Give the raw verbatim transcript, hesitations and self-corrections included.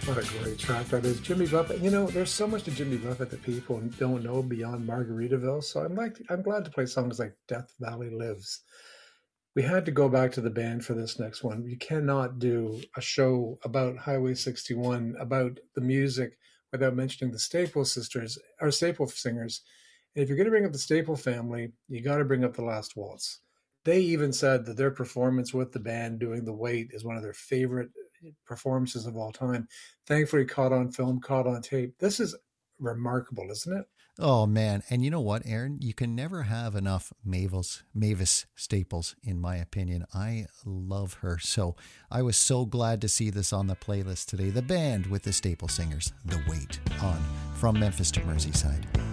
What a great track that is. Jimmy Buffett. You know, there's so much to Jimmy Buffett that people don't know beyond Margaritaville. So I'm like, I'm glad to play songs like Death Valley Lives. We had to go back to the band for this next one. You cannot do a show about Highway sixty-one, about the music, without mentioning the Staple Sisters, or Staple Singers. And if you're going to bring up the Staple family, you got to bring up the Last Waltz. They even said that their performance with the band doing The Wait is one of their favorite performances of all time. Thankfully, caught on film, caught on tape. This is remarkable, isn't it? Oh man. And you know what, Aaron, you can never have enough Mavis, Mavis Staples, in my opinion. I love her. So I was so glad to see this on the playlist today. The band with the Staple Singers, The Wait, on From Memphis to Merseyside.